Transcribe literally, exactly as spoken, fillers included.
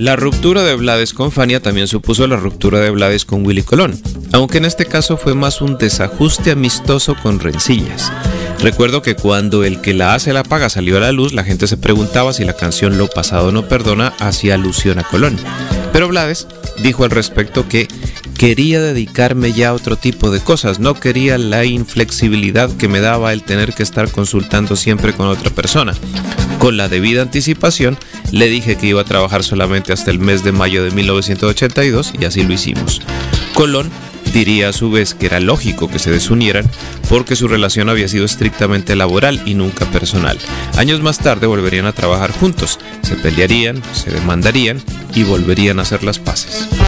La ruptura de Blades con Fania también supuso la ruptura de Blades con Willy Colón, aunque en este caso fue más un desajuste amistoso con rencillas. Recuerdo que cuando El que la hace la paga salió a la luz, la gente se preguntaba si la canción Lo pasado no perdona hacía alusión a Colón. Pero Blades dijo al respecto que quería dedicarme ya a otro tipo de cosas, no quería la inflexibilidad que me daba el tener que estar consultando siempre con otra persona. Con la debida anticipación, le dije que iba a trabajar solamente hasta el mes de mayo de mil novecientos ochenta y dos y así lo hicimos. Colón diría a su vez que era lógico que se desunieran porque su relación había sido estrictamente laboral y nunca personal. Años más tarde volverían a trabajar juntos, se pelearían, se demandarían y volverían a hacer las paces.